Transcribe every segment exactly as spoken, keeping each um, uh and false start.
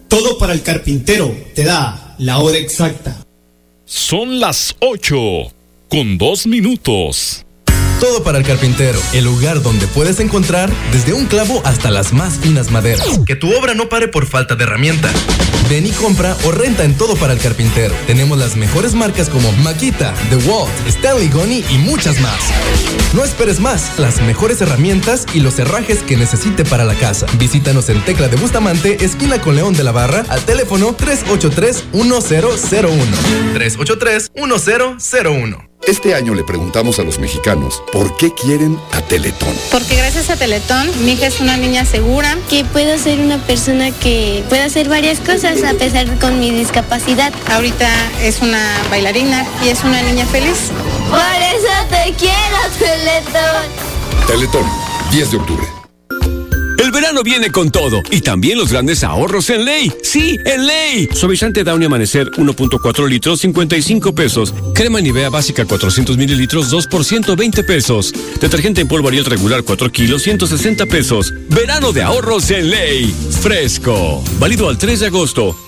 Todo para el carpintero te da la hora exacta. Son las ocho con dos minutos. Todo para el carpintero, el lugar donde puedes encontrar desde un clavo hasta las más finas maderas. Que tu obra no pare por falta de herramienta. Ven y compra o renta en Todo para el Carpintero. Tenemos las mejores marcas como Makita, DeWalt, Stanley Goni y muchas más. No esperes más, las mejores herramientas y los herrajes que necesite para la casa. Visítanos en Tecla de Bustamante, esquina con León de la Barra, al teléfono tres ocho tres, uno cero cero uno. tres ocho tres, uno cero cero uno. Este año le preguntamos a los mexicanos por qué quieren a Teletón. Porque gracias a Teletón, mi hija es una niña segura. Que puedo ser una persona que pueda hacer varias cosas a pesar de con mi discapacidad. Ahorita es una bailarina y es una niña feliz. Por eso te quiero, Teletón. Teletón, diez de octubre. El verano viene con todo y también los grandes ahorros en Ley. Sí, en Ley. Suavizante Downy Amanecer uno punto cuatro litros, cincuenta y cinco pesos. Crema Nivea básica cuatrocientos mililitros, dos por ciento veinte pesos. Detergente en polvo Ariel regular cuatro kilos, ciento sesenta pesos. Verano de ahorros en Ley. Fresco. Válido al tres de agosto.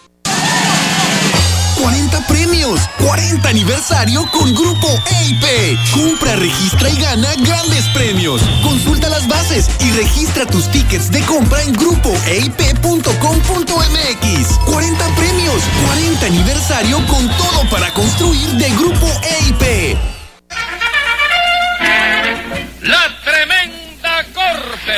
cuarenta premios, cuarenta aniversario con Grupo E I P. Compra, registra y gana grandes premios. Consulta las bases y registra tus tickets de compra en grupo e i p punto com punto m x. cuarenta premios, cuarenta aniversario con todo para construir de Grupo E I P. La tremenda corte.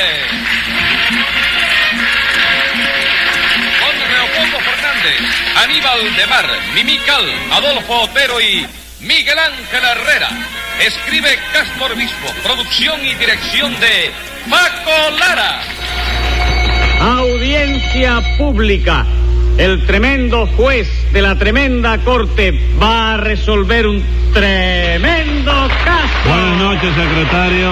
Leopoldo Fernández, Aníbal de Mar, Mimical, Adolfo Otero y Miguel Ángel Herrera. Escribe Castro Obispo, producción y dirección de Paco Lara. Audiencia pública. El tremendo juez de la tremenda corte va a resolver un tremendo caso. Buenas noches, secretario.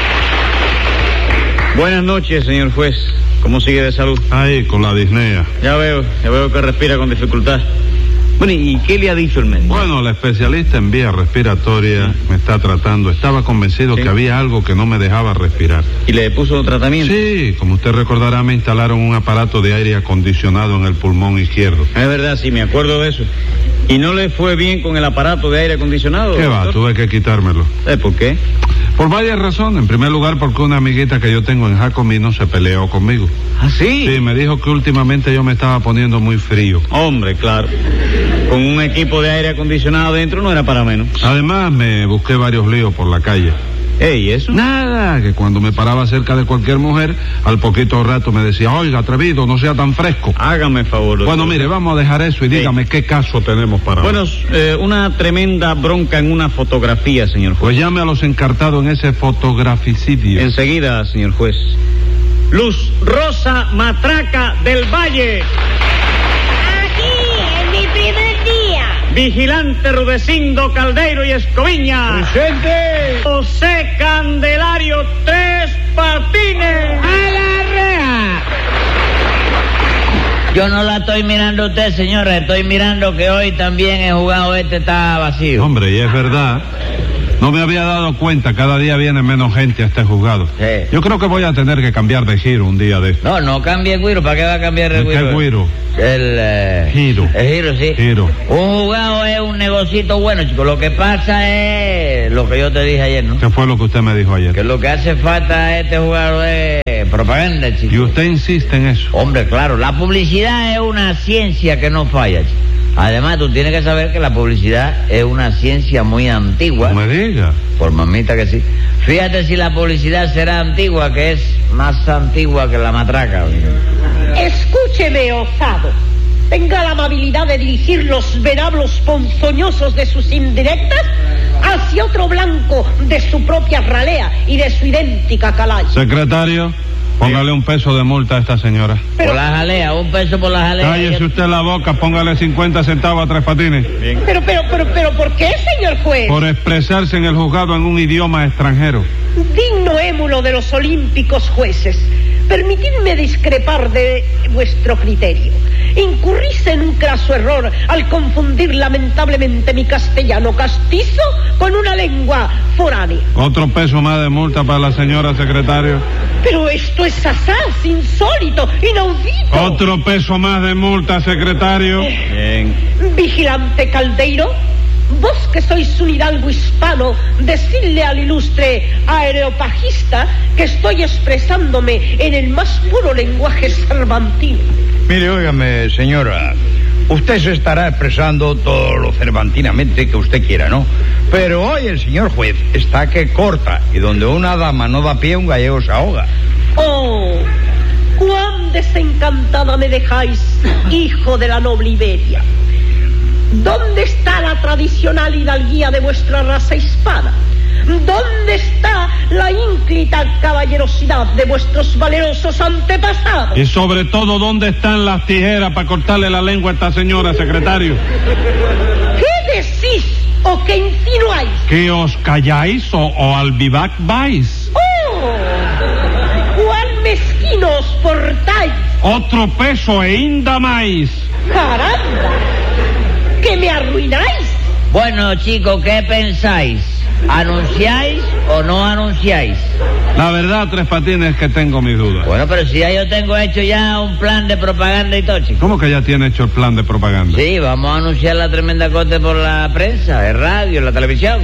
Buenas noches, señor juez. ¿Cómo sigue de salud? Ahí, con la disnea. Ya veo, ya veo que respira con dificultad. Bueno, ¿y qué le ha dicho el médico? Bueno, la especialista en vías respiratorias sí. me está tratando. Estaba convencido sí. que había algo que no me dejaba respirar. ¿Y le puso tratamiento? Sí, como usted recordará, me instalaron un aparato de aire acondicionado en el pulmón izquierdo. Es verdad, sí, me acuerdo de eso. ¿Y no le fue bien con el aparato de aire acondicionado? ¿Qué va? Tuve que quitármelo. ¿Eh, por qué? Por varias razones. En primer lugar, porque una amiguita que yo tengo en Jacomino se peleó conmigo. ¿Ah, sí? Sí, me dijo que últimamente yo me estaba poniendo muy frío. Hombre, claro. Con un equipo de aire acondicionado dentro no era para menos. Además, me busqué varios líos por la calle. ¿Eh, y eso? Nada, que cuando me paraba cerca de cualquier mujer, al poquito rato me decía, oiga, atrevido, no sea tan fresco. Hágame favor. Bueno, mire, vamos a dejar eso y sí. dígame qué caso tenemos para Bueno, eh, una tremenda bronca en una fotografía, señor juez. Pues llame a los encartados en ese fotograficidio. Enseguida, señor juez. Luz Rosa Matraca del Valle. Aquí, en mi primer día. Vigilante Rudecindo Caldeiro y Escoviña. Presente. José Candelario Tres Patines. A la rea. Yo no la estoy mirando a usted, señora. Estoy mirando que hoy también el jugado este está vacío. Hombre, y es verdad. No me había dado cuenta, cada día viene menos gente a este juzgado. Sí. Yo creo que voy a tener que cambiar de giro un día de esto. No, no cambie el giro, ¿para qué va a cambiar el giro? ¿Qué giro? El eh, giro. El giro, sí. Giro. Un juzgado es un negocito bueno, chico. Lo que pasa es lo que yo te dije ayer, ¿no? ¿Qué fue lo que usted me dijo ayer? Que lo que hace falta a este juzgado es propaganda, chico. ¿Y usted insiste en eso? Hombre, claro, la publicidad es una ciencia que no falla, chico. Además, tú tienes que saber que la publicidad es una ciencia muy antigua. No me diga. Por mamita que sí. Fíjate si la publicidad será antigua, que es más antigua que la matraca. Escúcheme, osado. Tenga la amabilidad de dirigir los venablos ponzoñosos de sus indirectas hacia otro blanco de su propia ralea y de su idéntica calalla. Secretario, póngale un peso de multa a esta señora. Pero, por la jalea, un peso por la jalea. Cállese usted la boca, póngale cincuenta centavos a Tres Patines. Bien. Pero, pero, pero, pero, ¿por qué, señor juez? Por expresarse en el juzgado en un idioma extranjero. Digno émulo de los olímpicos jueces, permitidme discrepar de vuestro criterio. incurrís en un craso error al confundir lamentablemente mi castellano castizo con una lengua foránea. Otro peso más de multa para la señora secretario. Pero esto es asaz, insólito, inaudito. Otro peso más de multa, secretario. Bien. Vigilante Caldeiro, vos que sois un hidalgo hispano, decidle al ilustre aereopagista que estoy expresándome en el más puro lenguaje cervantino. Mire, óigame, señora, usted se estará expresando todo lo cervantinamente que usted quiera, ¿no? Pero hoy el señor juez está que corta, y donde una dama no da pie, un gallego se ahoga. Oh, cuán desencantada me dejáis, hijo de la noble Iberia. ¿Dónde está la tradicional hidalguía de vuestra raza hispana? ¿Dónde está la ínclita caballerosidad de vuestros valerosos antepasados? Y sobre todo, ¿dónde están las tijeras para cortarle la lengua a esta señora, secretario? ¿Qué decís o qué insinuáis? ¿Que os calláis o, o al vivac vais? ¡Oh! ¡Cuán mezquino os portáis! Otro peso e inda más. ¡Caramba! ¡Que me arruináis! Bueno, chicos, ¿qué pensáis? ¿Anunciáis o no anunciáis? La verdad, Tres Patines, es que tengo mis dudas. Bueno, pero si ya yo tengo hecho ya un plan de propaganda y todo, chicos. ¿Cómo que ya tiene hecho el plan de propaganda? Sí, vamos a anunciar la tremenda corte por la prensa, el radio, la televisión.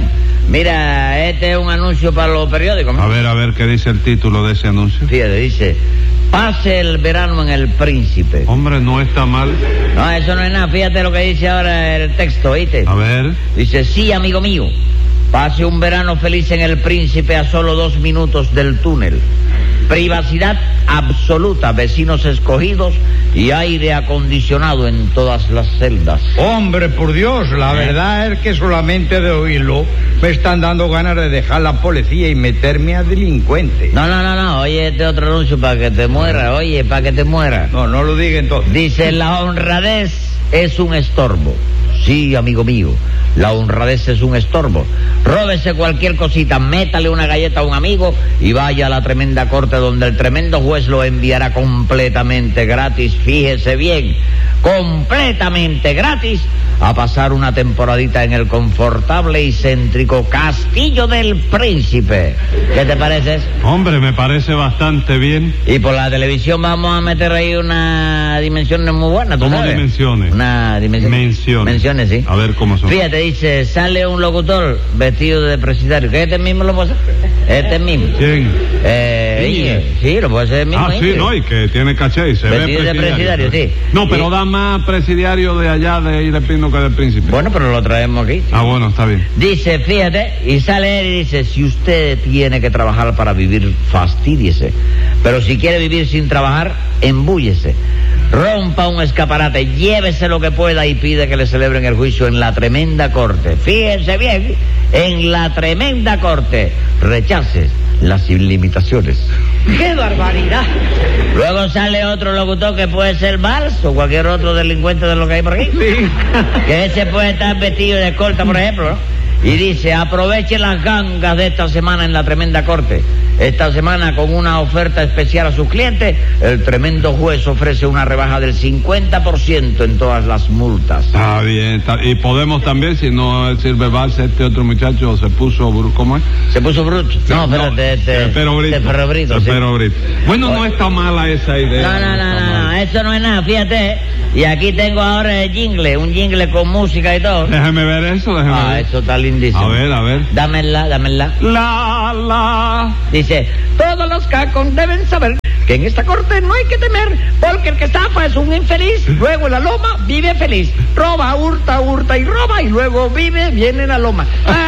Mira, este es un anuncio para los periódicos, ¿no? A ver, a ver, ¿qué dice el título de ese anuncio? Fíjate, dice: pase el verano en el Príncipe. Hombre, no está mal. No, eso no es nada. Fíjate lo que dice ahora el texto, ¿oíste? A ver. Dice: sí, amigo mío, pase un verano feliz en el Príncipe a solo dos minutos del túnel. Privacidad absoluta, vecinos escogidos y aire acondicionado en todas las celdas. Hombre, por Dios, la ¿Eh? verdad es que solamente de oírlo me están dando ganas de dejar la policía y meterme a delincuente. No, no, no, no, oye este otro anuncio para que te muera, oye, para que te muera. No, no lo diga entonces. Dice: la honradez es un estorbo. Sí, amigo mío, la honradez es un estorbo. Róbese cualquier cosita, métale una galleta a un amigo y vaya a la tremenda corte donde el tremendo juez lo enviará completamente gratis, fíjese bien, completamente gratis, a pasar una temporadita en el confortable y céntrico Castillo del Príncipe. ¿Qué te parece? Hombre, me parece bastante bien. Y por la televisión vamos a meter ahí una dimensión muy buena, ¿tú ¿Cómo sabes? dimensiones? Una dimensión. Menciones. Menciones, sí. A ver cómo son. Fíjate, dice, sale un locutor vestido de presidiario. ¿Que este mismo lo puede hacer? Este mismo. ¿Quién? Eh, Íñiguez. Sí, lo puede hacer el mismo. Ah, sí, no, y que tiene caché y se vestido ve presidiario. de presidiario, sí. No, pero y... da más presidiario de allá de Irepino que del Príncipe. Bueno, pero lo traemos aquí. Ah, bueno, está bien. Dice, fíjate, y sale él y dice: si usted tiene que trabajar para vivir, fastídiese. Pero si quiere vivir sin trabajar, embúllese. Rompa un escaparate, llévese lo que pueda y pide que le celebren el juicio en la tremenda corte. Fíjense bien, en la tremenda corte. Rechace las ilimitaciones. ¡Qué barbaridad! Luego sale otro locutor que puede ser Valls o cualquier otro delincuente de lo que hay por aquí. Sí. Que ese puede estar vestido de escolta, por ejemplo, ¿no? Y dice: aproveche las gangas de esta semana en la tremenda corte. Esta semana, con una oferta especial a sus clientes, el tremendo juez ofrece una rebaja del cincuenta por ciento en todas las multas. Está bien, está, y podemos también, si no sirve Valls, este otro muchacho se puso, ¿cómo es? ¿Se puso bruto? No, no, pero de, de, de pero brito. De pero brito, de sí. pero brito. Bueno, no está mala esa idea. No, no, no, no, no, eso no es nada, fíjate. Y aquí tengo ahora el jingle, un jingle con música y todo. Déjame ver eso, déjame ah, ver. eso está lindísimo. A ver, a ver. Dámela, dámela. La, la. Dice: todos los cacos deben saber que en esta corte no hay que temer, porque el que estafa es un infeliz, luego en la loma vive feliz. Roba, hurta, hurta y roba, y luego vive, viene la loma.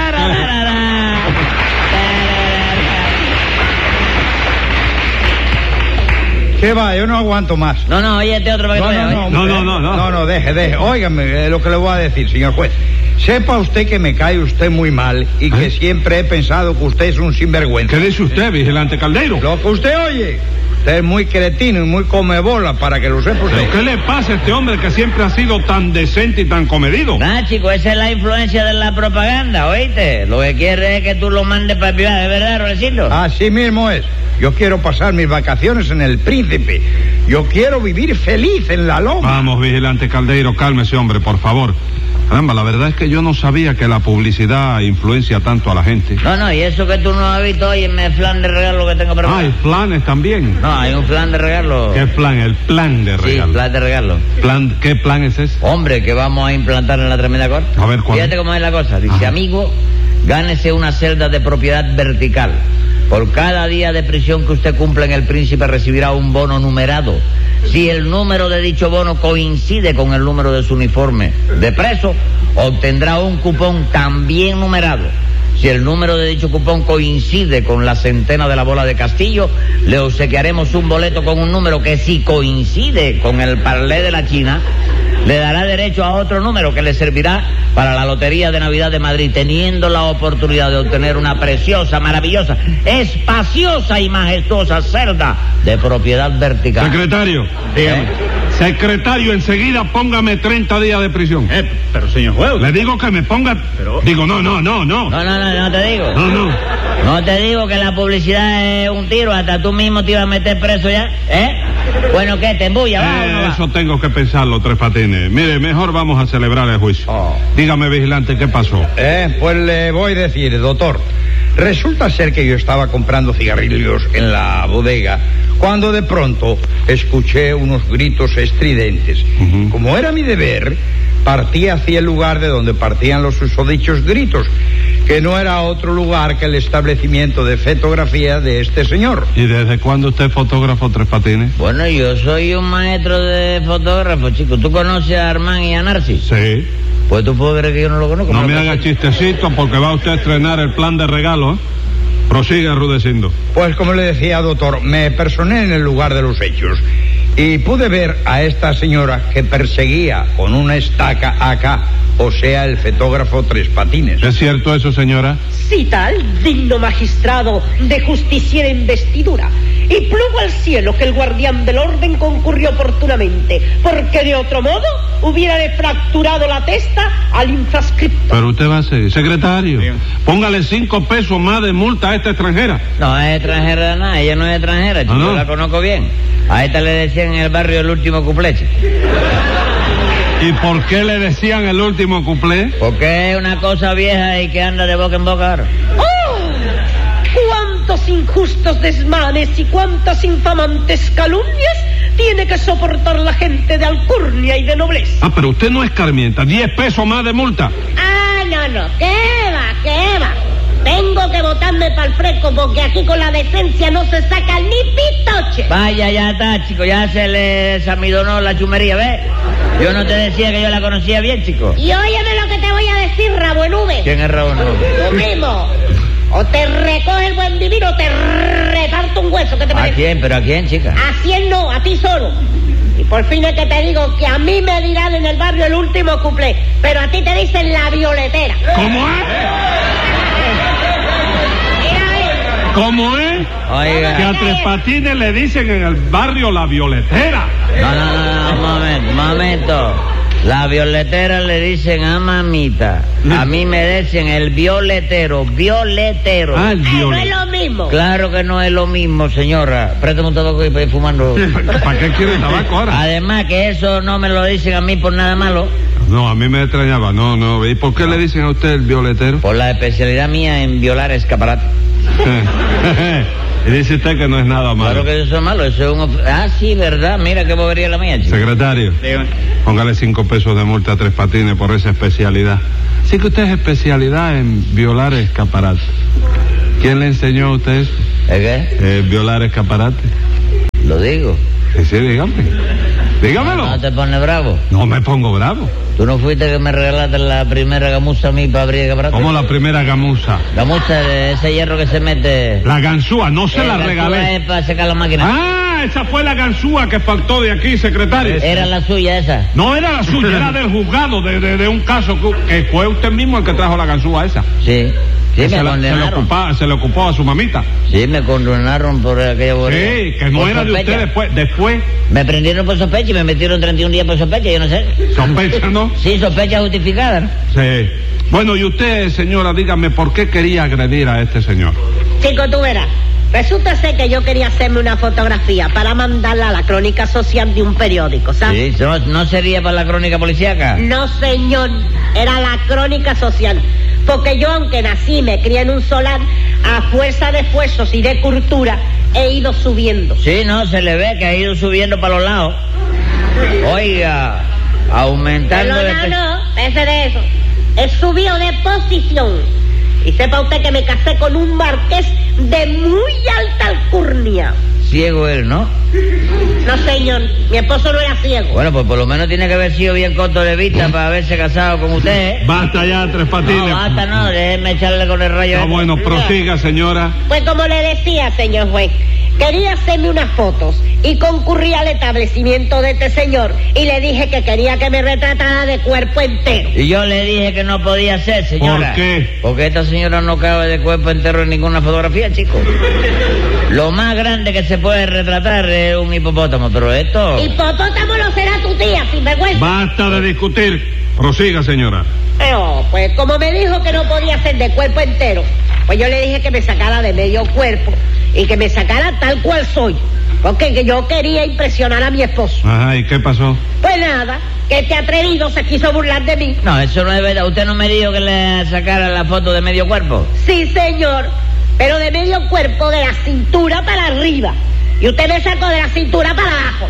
¿Qué va? Yo no aguanto más. No, no, oye, este otro para que no, no, no, no, no, no, no. No, no, deje, deje. Óigame eh, lo que le voy a decir, señor juez. Sepa usted que me cae usted muy mal y que ¿Eh? siempre he pensado que usted es un sinvergüenza. ¿Qué dice usted, vigilante Caldeiro? Lo que usted oye. Usted es muy cretino y muy comebola, para que lo sepa usted. ¿Pero qué le pasa a este hombre que siempre ha sido tan decente y tan comedido? Nah, chico, esa es la influencia de la propaganda, ¿oíste? Lo que quiere es que tú lo mandes para el privado, ¿es verdad, Rolecito? Así mismo es. Yo quiero pasar mis vacaciones en el Príncipe. Yo quiero vivir feliz en la loma. Vamos, vigilante Caldeiro, cálmese, hombre, por favor. Caramba, la verdad es que yo no sabía que la publicidad influencia tanto a la gente. No, no, y eso que tú no has visto hoy en el plan de regalo que tengo preparado. Ah, hay planes también. No, hay un plan de regalo. ¿Qué plan? El plan de regalo. Sí, plan de regalo. Plan, ¿qué plan es ese? Hombre, que vamos a implantar en la tremenda corte. A ver, ¿cuál? Fíjate cómo es la cosa. Dice, Ajá. amigo, gánese una celda de propiedad vertical. Por cada día de prisión que usted cumpla en el Príncipe recibirá un bono numerado. Si el número de dicho bono coincide con el número de su uniforme de preso, obtendrá un cupón también numerado. Si el número de dicho cupón coincide con la centena de la bola de Castillo, le obsequiaremos un boleto con un número que, si coincide con el parlé de la China, le dará derecho a otro número que le servirá para la Lotería de Navidad de Madrid, teniendo la oportunidad de obtener una preciosa, maravillosa, espaciosa y majestuosa celda de propiedad vertical. Secretario, dígame. Secretario, enseguida póngame treinta días de prisión. Eh, pero señor juez. Le digo que me ponga... Pero... Digo, no, no, no, no. No, no, no, no te digo. No, no. No te digo que la publicidad es un tiro, hasta tú mismo te ibas a meter preso ya, ¿eh? Bueno, ¿qué? ¿Te embulla? ¿Va o no Eh, va? eso tengo que pensarlo, Tres Patines. Mire, mejor vamos a celebrar el juicio. Oh. Dígame, vigilante, ¿qué pasó? Eh, pues le voy a decir, doctor. Resulta ser que yo estaba comprando cigarrillos en la bodega cuando de pronto escuché unos gritos estridentes. Uh-huh. Como era mi deber, partí hacia el lugar de donde partían los susodichos gritos, que no era otro lugar que el establecimiento de fotografía de este señor. ¿Y desde cuándo usted es fotógrafo, Tres Patines? Bueno, yo soy un maestro de fotógrafo, chico. ¿Tú conoces a Armán y a Narcis? Sí. Pues tú puedes creer que yo no lo conozco. No me haga chistecito porque va usted a estrenar el plan de regalo, ¿eh? Prosiga, Rudecindo. Pues como le decía, doctor, me personé en el lugar de los hechos y pude ver a esta señora que perseguía con una estaca acá, o sea, el fotógrafo Tres Patines. ¿Es cierto eso, señora? Sí, tal, digno magistrado de justiciera investidura. Y plugo al cielo que el guardián del orden concurrió oportunamente, porque de otro modo hubiera fracturado la testa al infrascripto. Pero usted va a ser secretario. Bien. Póngale cinco pesos más de multa a esta extranjera. No es extranjera de nada, ella no es extranjera, chico, ¿Ah, no? Yo la conozco bien. A esta le decían en el barrio el último cuplete. ¿Y por qué le decían el último cuplé? Porque es una cosa vieja y que anda de boca en boca ahora. ¡Oh! ¡Cuántos injustos desmanes y cuántas infamantes calumnias tiene que soportar la gente de alcurnia y de nobleza! Ah, pero usted no es carmienta. Diez pesos más de multa. Ah, no, no, ¿qué va, qué va? Tengo que botarme para el fresco porque aquí con la decencia no se saca ni pitoche. Vaya, ya está, chico, ya se le desamidonó la chumería, ¿ves? Yo no te decía que yo la conocía bien, chico. Y óyeme lo que te voy a decir, rabo en V. ¿Quién es Rabo en V? Tú mismo. O te recoge el buen divino o te reparto un hueso, ¿qué te parece? ¿A quién? ¿Pero a quién, chica? A cien no, a ti solo. Y por fin es que te digo que a mí me dirán en el barrio el último cuplé, pero a ti te dicen la violetera. ¿Cómo es? ¿Cómo es? Oiga. Que a Tres Patines le dicen en el barrio la violetera. No, no, no, no, un momento, un momento. La violetera le dicen a mamita. A mí me dicen el violetero, violetero. Ah, el violetero. No es violetero. lo mismo. Claro que no es lo mismo, señora. Préstame un tabaco y para ir fumando. ¿Para qué quiere tabaco ahora? Además que eso no me lo dicen a mí por nada malo. No, a mí me extrañaba. No, no. ¿Y por qué le dicen a usted el violetero? Por la especialidad mía en violar escaparate. Y dice usted que no es nada malo. Claro que eso es malo, eso es un... of- Ah, sí, ¿verdad? Mira qué bobería la mía, chico. Secretario, Dígame. póngale cinco pesos de multa a Tres Patines por esa especialidad. Sí que usted es especialidad en violar escaparate. ¿Quién le enseñó a usted eso? ¿Es qué? Eh, violar escaparate. Lo digo. Sí, sí, dígame. Dígamelo. No te pones bravo. No me pongo bravo. ¿Tú no fuiste que me regalaste la primera gamuza a mí para abrir escaparate? Como la primera gamuza. Gamuza de ese hierro que se mete... La ganzúa, no se Eh, la ganzúa regalé. es para secar la máquina. Ah, esa fue la ganzúa que faltó de aquí, secretario. Era la suya esa. No era la suya, era del juzgado de, de, de un caso que, que fue usted mismo el que trajo la ganzúa esa. Sí. Sí, Que me se, la- se, le condenaron. ocupaba- se le ocupó a su mamita. Sí, me condenaron por aquella bobería. Sí, que no Por era de sospecha. usted después. Después, Me prendieron por sospecha y me metieron treinta y un días por sospecha, yo no sé. sospecha, ¿no? Sí, sospecha justificada, ¿no? Sí. Bueno, y usted, señora, dígame, ¿por qué quería agredir a este señor? Chico, tú verás. Resulta ser que yo quería hacerme una fotografía para mandarla a la crónica social de un periódico, ¿sabes? Sí, ¿no, no sería para la crónica policíaca? No, señor, era la crónica social. Porque yo, aunque nací y me crié en un solar, a fuerza de esfuerzos y de cultura, he ido subiendo. Sí, no, se le ve que ha ido subiendo para los lados. Oiga, aumentando... Pero no, de... no, ese de eso. He subido de posición. Y sepa usted que me casé con un marqués de muy alta alcurnia. Ciego él, ¿no? No, señor, mi esposo no era ciego. Bueno, pues por lo menos tiene que haber sido bien corto de vista para haberse casado con usted, ¿eh? Basta ya, Tres Patines. No, basta no, déjeme echarle con el rayo. Ah, bueno, prosiga, señora. Pues como le decía, señor juez, quería hacerme unas fotos y concurrí al establecimiento de este señor y le dije que quería que me retratara de cuerpo entero. Y yo le dije que no podía ser, señora. ¿Por qué? Porque esta señora no cabe de cuerpo entero en ninguna fotografía, chico. Lo más grande que se puede retratar es un hipopótamo, pero esto... Hipopótamo lo será tu tía, sinvergüenza. Basta de discutir. Prosiga, señora. No, pues como me dijo que no podía ser de cuerpo entero, pues yo le dije que me sacara de medio cuerpo y que me sacara tal cual soy, porque yo quería impresionar a mi esposo. Ajá, ¿y qué pasó? Pues nada, que este atrevido se quiso burlar de mí. No, eso no es verdad. ¿Usted no me dijo que le sacara la foto de medio cuerpo? Sí, señor, pero de medio cuerpo, de la cintura para arriba. Y usted me sacó de la cintura para abajo.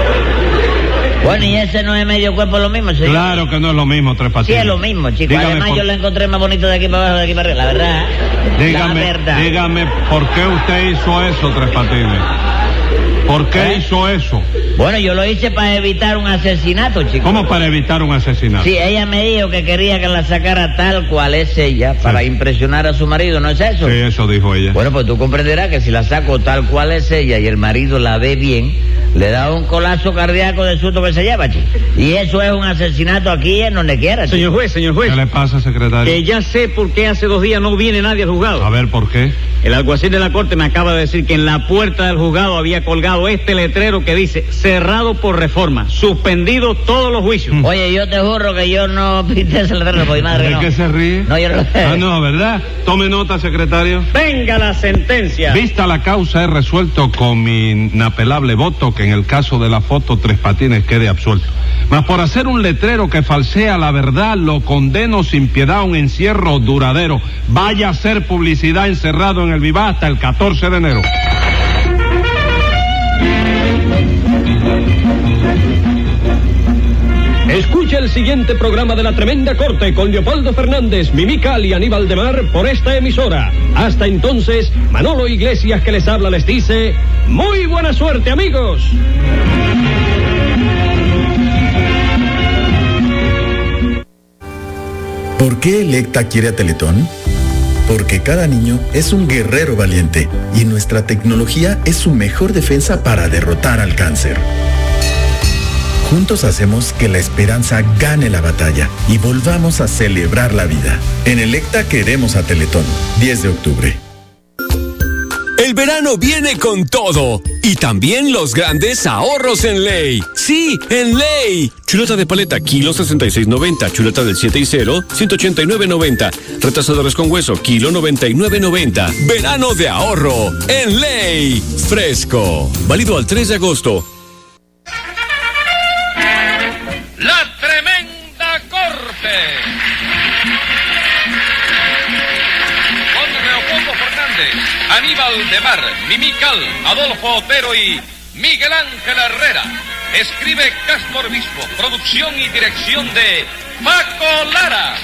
Bueno, ¿y ese no es medio cuerpo lo mismo, señor? Claro que no es lo mismo, Tres Patines. Sí, es lo mismo, chico. Dígame Además, por... yo lo encontré más bonito de aquí para abajo, de aquí para arriba. La verdad, dígame, la verdad. Dígame, ¿por qué usted hizo eso, Tres Patines? ¿Por qué ¿Eh? hizo eso? Bueno, yo lo hice para evitar un asesinato, chico. ¿Cómo para evitar un asesinato? Sí, ella me dijo que quería que la sacara tal cual es ella, para sí. impresionar a su marido, ¿no es eso? Sí, eso dijo ella. Bueno, pues tú comprenderás que si la saco tal cual es ella y el marido la ve bien, le da un colapso cardíaco de susto que se lleva, chico. Y eso es un asesinato aquí en donde quiera, chico. Señor juez, señor juez. ¿Qué le pasa, secretario? Eh, ya sé por qué hace dos días no viene nadie al juzgado. A ver, ¿por qué? El alguacil de la corte me acaba de decir que en la puerta del juzgado había colgado este letrero que dice cerrado por reforma, suspendido todos los juicios. Mm. Oye, yo te juro que yo no pinté ese letrero, por mi madre. ¿De no. qué se ríe? No, yo no lo sé. Ah, no, ¿verdad? Tome nota, secretario. Venga la sentencia. Vista la causa, he resuelto con mi inapelable voto que en el caso de la foto Tres Patines quede absuelto. Mas por hacer un letrero que falsea la verdad, lo condeno sin piedad a un encierro duradero. Vaya a hacer publicidad encerrado en el Vivá hasta el catorce de enero. Escucha el siguiente programa de La Tremenda Corte con Leopoldo Fernández, Mimical y Aníbal de Mar por esta emisora. Hasta entonces, Manolo Iglesias que les habla les dice, ¡muy buena suerte, amigos! ¿Por qué Electa quiere a Teletón? Porque cada niño es un guerrero valiente y nuestra tecnología es su mejor defensa para derrotar al cáncer. Juntos hacemos que la esperanza gane la batalla y volvamos a celebrar la vida. En Electa queremos a Teletón. diez de octubre. El verano viene con todo y también los grandes ahorros en Ley. Sí, en Ley. Chuleta de paleta, kilo sesenta y seis noventa. Chuleta del siete y cero, ciento ochenta y nueve noventa. Retrasadores con hueso, kilo noventa y nueve noventa. Verano de ahorro en Ley. Fresco. Válido al tres de agosto. La Tremenda Corte. Con Leopoldo Fernández, Aníbal de Mar, Mimical, Adolfo Otero y Miguel Ángel Herrera. Escribe Castro Obispo, producción y dirección de Paco Lara.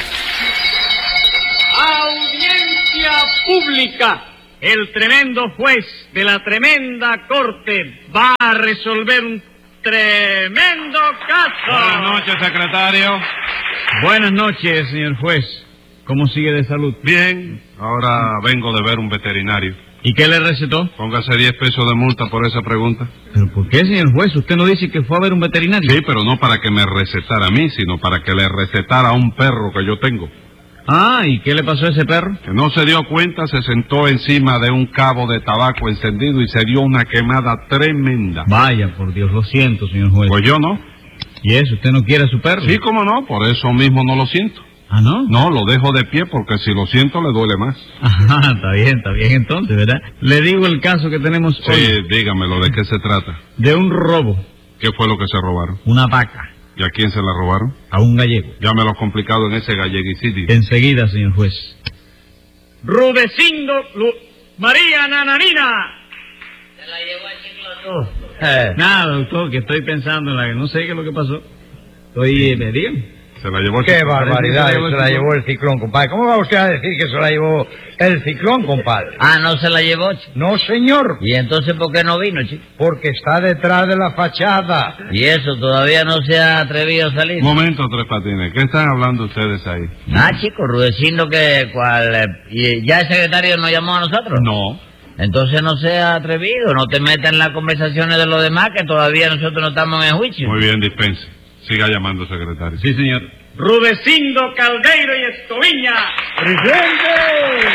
Audiencia pública. El tremendo juez de la tremenda corte va a resolver un tremendo caso. Buenas noches, secretario. Buenas noches, señor juez. ¿Cómo sigue de salud? Bien. Ahora vengo de ver un veterinario. ¿Y qué le recetó? Póngase diez pesos de multa por esa pregunta. ¿Pero por qué, señor juez? Usted no dice que fue a ver un veterinario. Sí, pero no para que me recetara a mí, sino para que le recetara a un perro que yo tengo. Ah, ¿y qué le pasó a ese perro? Que no se dio cuenta, se sentó encima de un cabo de tabaco encendido y se dio una quemada tremenda. Vaya, por Dios, lo siento, señor juez. Pues yo no. ¿Y eso? ¿Usted no quiere a su perro? Sí, cómo no, por eso mismo no lo siento. ¿Ah, no? No, lo dejo de pie porque si lo siento le duele más. Ajá, está bien, está bien entonces, ¿verdad? Le digo el caso que tenemos sí, hoy. Sí, dígamelo, ¿de qué se trata? De un robo. ¿Qué fue lo que se robaron? Una vaca. ¿Y a quién se la robaron? A un gallego. Llámelo complicado en ese galleguicidio. Enseguida, señor juez. Rudecindo Lu... María Nananina. Se la llevó el ciclón tú. Eh. Nada, doctor, que estoy pensando en la que no sé qué es lo que pasó. Estoy, me digan. Se la llevó el Qué ciclón. barbaridad, se la, se la llevó el ciclón, compadre. ¿Cómo va usted a decir que se la llevó el ciclón, compadre? Ah, ¿no se la llevó, chico? No, señor. ¿Y entonces por qué no vino, chico? Porque está detrás de la fachada. ¿Y eso todavía no se ha atrevido a salir? Momento, Tres Patines, ¿qué están hablando ustedes ahí? Ah, chico, Rudecindo que cual... Eh, ¿y ¿Ya el secretario nos llamó a nosotros? No. Entonces no se ha atrevido, no te metas en las conversaciones de los demás, que todavía nosotros no estamos en juicio. Muy bien, dispense. Siga llamando, secretario. Sí, señor. Rudecindo Caldeiro y Escoviña. ¡Presente!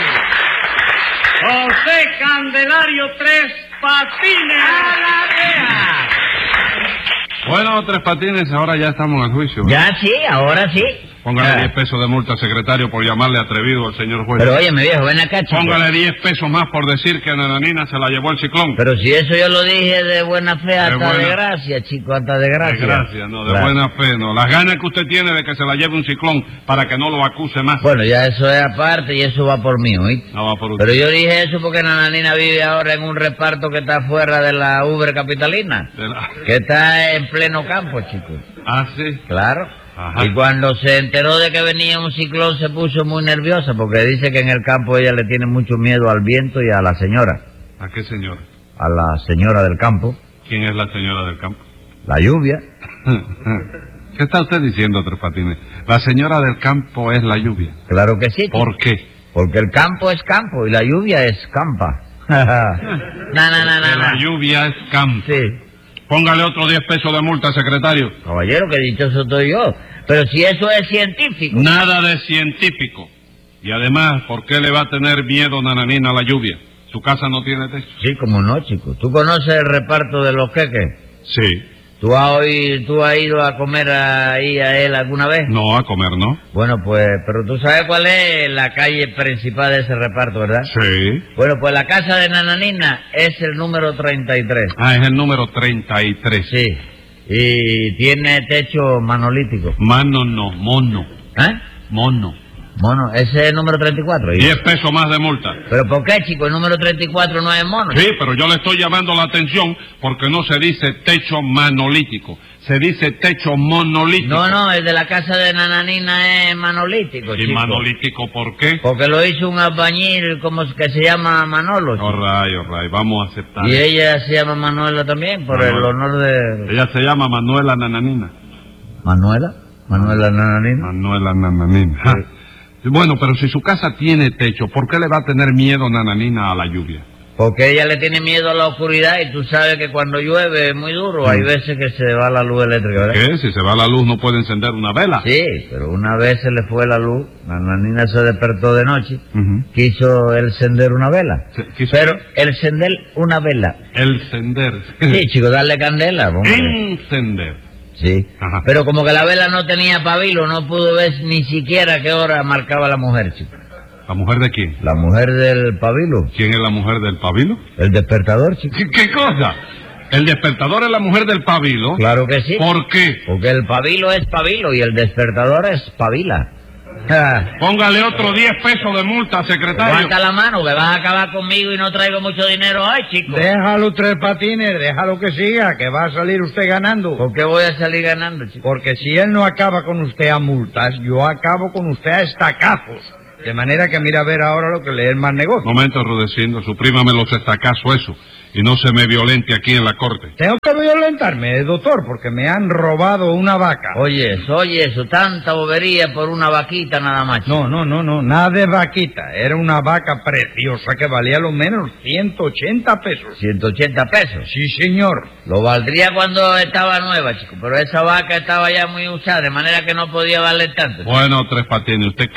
José Candelario Tres Patines. ¡A la vea! Bueno, Tres Patines, ahora ya estamos en juicio. Ya sí, ahora sí. Póngale diez pesos de multa, secretario, por llamarle atrevido al señor juez. Pero óyeme, viejo, ven acá, chico. Póngale diez pesos más por decir que Nananina se la llevó el ciclón. Pero si eso yo lo dije de buena fe, hasta buena... de gracia, chico, hasta de gracia. De gracia, no, de claro. buena fe, no. Las ganas que usted tiene de que se la lleve un ciclón para que no lo acuse más. Bueno, ya eso es aparte y eso va por mí, ¿oíste? No va por usted. Pero yo dije eso porque Nananina vive ahora en un reparto que está fuera de la Uber Capitalina. De la... Que está en pleno campo, chico. Ah, sí. Claro. Ajá. Y cuando se enteró de que venía un ciclón se puso muy nerviosa porque dice que en el campo ella le tiene mucho miedo al viento y a la señora. ¿A qué señora? A la señora del campo. ¿Quién es la señora del campo? La lluvia. ¿Qué está usted diciendo, Tres Patines? La señora del campo es la lluvia. Claro que sí. ¿Por qué? Porque el campo es campo y la lluvia es campa. no, no, no, no. La lluvia es campo. Sí. Póngale otros diez pesos de multa, secretario. Caballero, que dichoso estoy yo. Pero si eso es científico. Nada de científico. Y además, ¿por qué le va a tener miedo Nananina a la lluvia? ¿Su casa no tiene techo? Sí, como no, chico. ¿Tú conoces el reparto de los queques? Sí. ¿Tú has, oído, ¿Tú has ido a comer ahí a él alguna vez? No, a comer no. Bueno, pues, pero tú sabes cuál es la calle principal de ese reparto, ¿verdad? Sí. Bueno, pues la casa de Nananina es el número treinta y tres. Ah, es el número treinta y tres. Sí. Y tiene techo manolítico. Mano no, mono. ¿Eh? Mono. Mono, ese es el número treinta y cuatro. Diez pesos más de multa. ¿Pero por qué, chico? El número treinta y cuatro no es mono. Sí, pero yo le estoy llamando la atención porque no se dice techo manolítico. Se dice techo monolítico. No, no, el de la casa de Nananina es manolítico, ¿Y chico. manolítico por qué? Porque lo hizo un albañil como que se llama Manolo. All right, all right, vamos a aceptar. Y ella se llama Manuela también, por Manuela. el honor de... Ella se llama Manuela Nananina. ¿Manuela? ¿Manuela Nananina? Manuela Nananina. Sí. Bueno, pero si su casa tiene techo, ¿por qué le va a tener miedo Nananina a la lluvia? Porque ella le tiene miedo a la oscuridad y tú sabes que cuando llueve es muy duro, hay veces que se va la luz eléctrica, ¿verdad? ¿Qué? Si se va la luz no puede encender una vela. Sí, pero una vez se le fue la luz, Nananina se despertó de noche, uh-huh. quiso encender una vela. ¿Quiso pero encender una vela. Encender. Sí, chico, darle candela. Encender. Sí, ajá. Pero como que la vela no tenía pabilo, no pudo ver ni siquiera qué hora marcaba la mujer, chico. ¿La mujer de quién? La mujer del pabilo. ¿Quién es la mujer del pabilo? El despertador, chico. ¿Qué, qué cosa? ¿El despertador es la mujer del pabilo? Claro que sí. ¿Por qué? Porque el pabilo es pabilo y el despertador es pabila. Póngale otro diez pesos de multa, secretario. Aguanta la mano, que vas a acabar conmigo y no traigo mucho dinero hoy, chico. Déjalo, Tres Patines, déjalo que siga, que va a salir usted ganando. ¿Por qué voy a salir ganando, chico? Porque si él no acaba con usted a multas, yo acabo con usted a estacazos. De manera que mira a ver ahora lo que le es más negocio. Momento, Rudecindo, suprímame los estacazos eso. Y no se me violente aquí en la corte. Tengo que violentarme, doctor, porque me han robado una vaca. Oye, eso, oye eso, tanta bobería por una vaquita nada más. No, no, no, no, nada de vaquita. Era una vaca preciosa que valía lo menos ciento ochenta pesos. ¿ciento ochenta pesos? Sí, señor. Lo valdría cuando estaba nueva, chico, pero esa vaca estaba ya muy usada, de manera que no podía valer tanto. Bueno, Tres Patines, usted